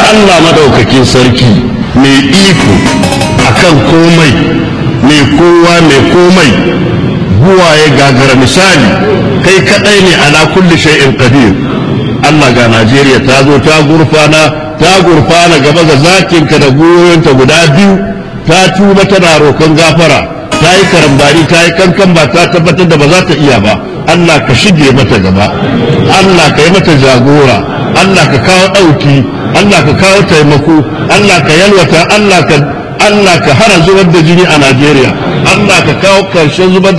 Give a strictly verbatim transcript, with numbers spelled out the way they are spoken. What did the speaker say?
Allah madaukakin sarki mai iko akan komai, mai kowa mai komai, buwaye gagara misali, kai kadai ne ala kulli shay'in qadir. Allah ga Najeriya ta zo ta gurfana ta gurfana gaba ga zakinka da goyonta guda biyu, ta tuba tana roƙon gafara, ta yi karambari ta yi kankan ba ta tabbatar da ba za ta iya ba. Allah ka shige mata gaba, Allah ka yi mata jagora, Allah ka kawo ɗauki, Allah ka kawo taimako, Allah ka yalwata, Allah ka Allah ka hana zubar da jini a Najeriya, Allah ka kawo ƙarshen zubar